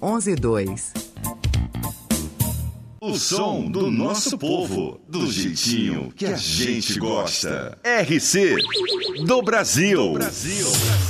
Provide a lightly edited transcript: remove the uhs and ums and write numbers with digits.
112. O som do nosso povo, do jeitinho que a gente gosta. RC do Brasil.